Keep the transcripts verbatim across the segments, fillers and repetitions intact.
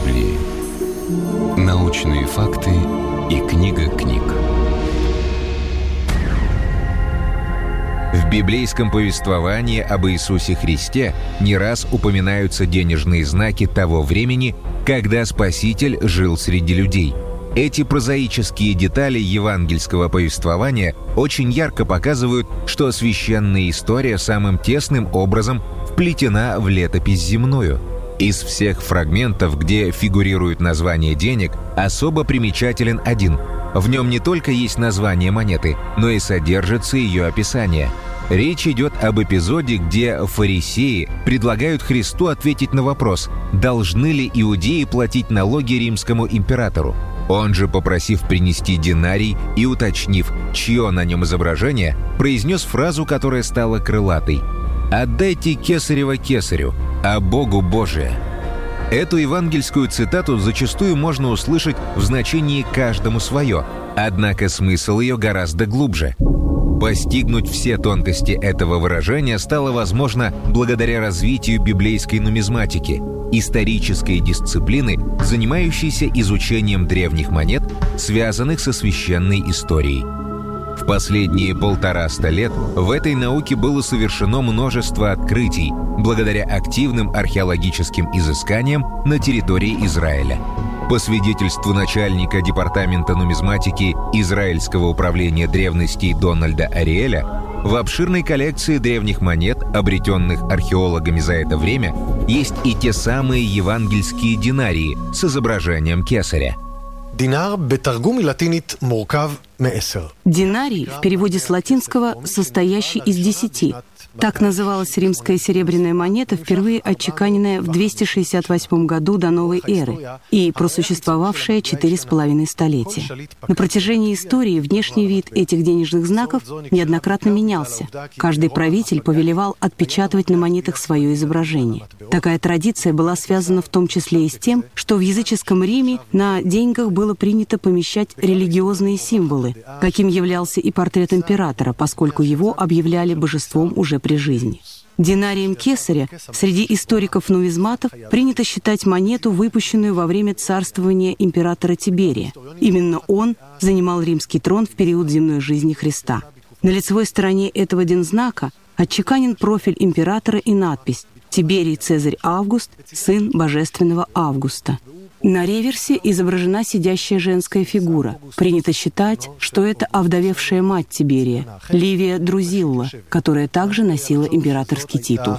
Библии. Научные факты и книга книг. В библейском повествовании об Иисусе Христе не раз упоминаются денежные знаки того времени, когда Спаситель жил среди людей. Эти прозаические детали евангельского повествования очень ярко показывают, что священная история самым тесным образом вплетена в летопись земную. Из всех фрагментов, где фигурирует название денег, особо примечателен один. В нем не только есть название монеты, но и содержится ее описание. Речь идет об эпизоде, где фарисеи предлагают Христу ответить на вопрос, должны ли иудеи платить налоги римскому императору. Он же, попросив принести динарий и уточнив, чье на нем изображение, произнес фразу, которая стала крылатой: «Отдайте кесарево кесарю, а Богу Божие». Эту евангельскую цитату зачастую можно услышать в значении «каждому свое», однако смысл ее гораздо глубже. Постигнуть все тонкости этого выражения стало возможно благодаря развитию библейской нумизматики, исторической дисциплины, занимающейся изучением древних монет, связанных со священной историей. В последние полтораста лет в этой науке было совершено множество открытий благодаря активным археологическим изысканиям на территории Израиля. По свидетельству начальника департамента нумизматики Израильского управления древностей Дональда Ариэля, в обширной коллекции древних монет, обретенных археологами за это время, есть и те самые евангельские динарии с изображением кесаря. Динар бетаргум латинит муркав меэсер. Динарий в переводе с латинского «состоящий из десяти». Так называлась римская серебряная монета, впервые отчеканенная в двести шестьдесят восьмом году до новой эры и просуществовавшая четыре с половиной столетия. На протяжении истории внешний вид этих денежных знаков неоднократно менялся. Каждый правитель повелевал отпечатывать на монетах свое изображение. Такая традиция была связана в том числе и с тем, что в языческом Риме на деньгах было принято помещать религиозные символы, каким являлся и портрет императора, поскольку его объявляли божеством уже при жизни. Динарием кесаря среди историков-нумизматов принято считать монету, выпущенную во время царствования императора Тиберия. Именно он занимал римский трон в период земной жизни Христа. На лицевой стороне этого дензнака отчеканен профиль императора и надпись «Тиберий Цезарь Август, сын божественного Августа». На реверсе изображена сидящая женская фигура. Принято считать, что это овдовевшая мать Тиберия, Ливия Друзилла, которая также носила императорский титул.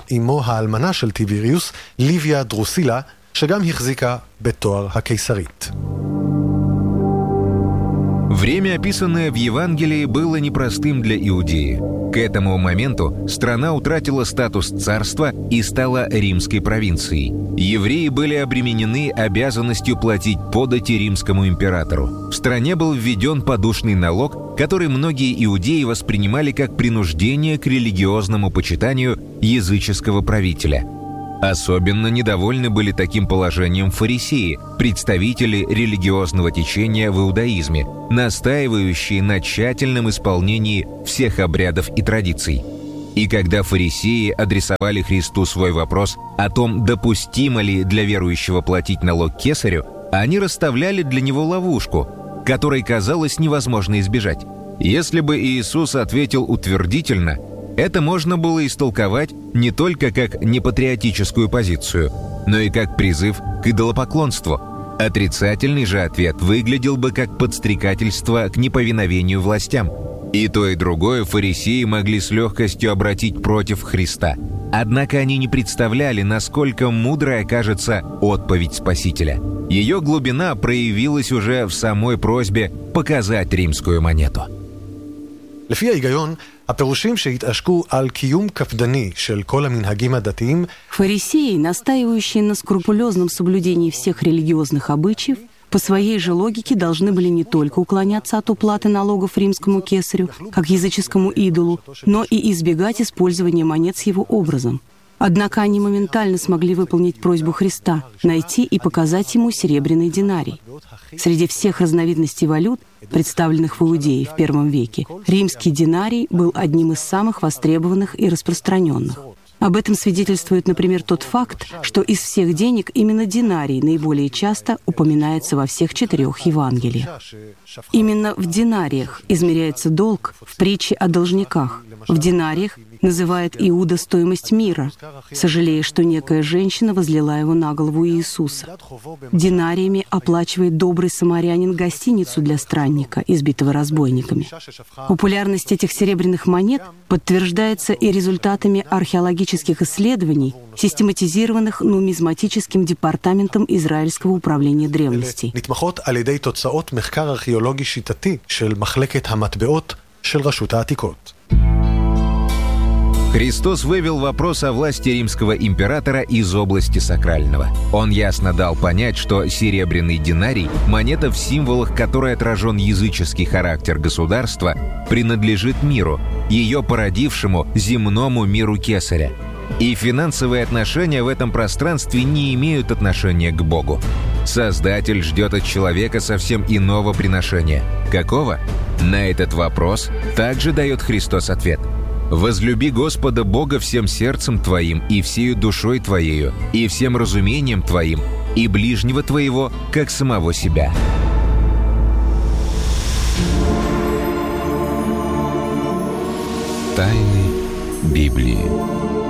Время, описанное в Евангелии, было непростым для Иудеи. К этому моменту страна утратила статус царства и стала римской провинцией. Евреи были обременены обязанностью платить подати римскому императору. В стране был введен подушный налог, который многие иудеи воспринимали как принуждение к религиозному почитанию языческого правителя. Особенно недовольны были таким положением фарисеи, представители религиозного течения в иудаизме, настаивающие на тщательном исполнении всех обрядов и традиций. И когда фарисеи адресовали Христу свой вопрос о том, допустимо ли для верующего платить налог кесарю, они расставляли для него ловушку, которой казалось невозможно избежать. Если бы Иисус ответил утвердительно, это можно было истолковать не только как непатриотическую позицию, но и как призыв к идолопоклонству. Отрицательный же ответ выглядел бы как подстрекательство к неповиновению властям. И то, и другое фарисеи могли с легкостью обратить против Христа. Однако они не представляли, насколько мудрой окажется отповедь Спасителя. Ее глубина проявилась уже в самой просьбе показать римскую монету. Фарисеи, настаивающие на скрупулезном соблюдении всех религиозных обычаев, по своей же логике должны были не только уклоняться от уплаты налогов римскому кесарю, как языческому идолу, но и избегать использования монет с его образом. Однако они моментально смогли выполнить просьбу Христа — найти и показать ему серебряный динарий. Среди всех разновидностей валют, представленных в Иудее в первом веке, римский динарий был одним из самых востребованных и распространенных. Об этом свидетельствует, например, тот факт, что из всех денег именно динарий наиболее часто упоминается во всех четырех Евангелиях. Именно в динариях измеряется долг в притче о должниках. В динариях называет Иуда стоимость мира, сожалея, что некая женщина возлила его на голову Иисуса. Динариями оплачивает добрый самарянин гостиницу для странника, избитого разбойниками. Популярность этих серебряных монет подтверждается и результатами археологических исследований, систематизированных нумизматическим департаментом Израильского управления древностей. Христос вывел вопрос о власти римского императора из области сакрального. Он ясно дал понять, что серебряный динарий, монета, в символах которой отражен языческий характер государства, принадлежит миру, ее породившему земному миру Кесаря. И финансовые отношения в этом пространстве не имеют отношения к Богу. Создатель ждет от человека совсем иного приношения. Какого? На этот вопрос также дает Христос ответ. «Возлюби Господа Бога всем сердцем твоим, и всею душой твоею, и всем разумением твоим, и ближнего твоего, как самого себя». Тайны Библии.